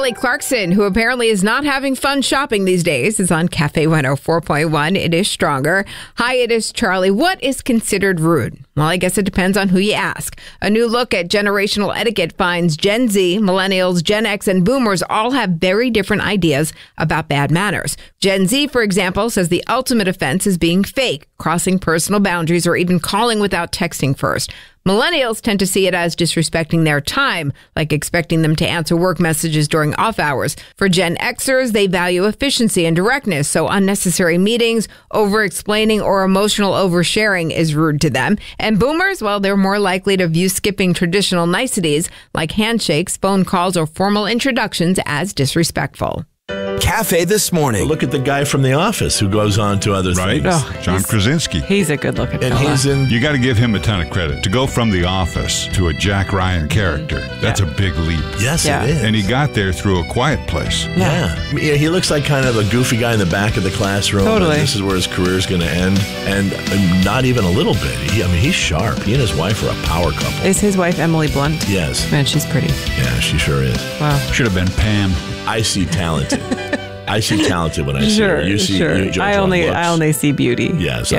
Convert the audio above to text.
Kelly Clarkson, who apparently is not having fun shopping these days, is on Cafe 104.1. It is stronger. Hi, it is Charlie. What is considered rude? Well, I guess it depends on who you ask. A new look at generational etiquette finds Gen Z, Millennials, Gen X, and Boomers all have very different ideas about bad manners. Gen Z, for example, says the ultimate offense is being fake, crossing personal boundaries, or even calling without texting first. Millennials tend to see it as disrespecting their time, like expecting them to answer work messages during off hours. For Gen Xers, they value efficiency and directness, so unnecessary meetings, over-explaining, or emotional oversharing is rude to them. And Boomers, well, they're more likely to view skipping traditional niceties like handshakes, phone calls, or formal introductions as disrespectful. Cafe This Morning. Look at the guy from The Office who goes on to other things. Oh, John Krasinski. He's a good-looking fella. And he's in... You got to give him a ton of credit. To go from The Office to a Jack Ryan character, that's a big leap. Yes, Yeah. it is. And he got there through A Quiet Place. Yeah. He looks like kind of a goofy guy in the back of the classroom. Totally. And this is where his career is going to end. And not even a little bit. He's sharp. He and his wife are a power couple. Is his wife Emily Blunt? Yes. Man, she's pretty. Yeah, she sure is. Wow. Should have been Pam. I see talented. I see talented when I see her. You see, sure. you judge I on only looks. see beauty. Yes,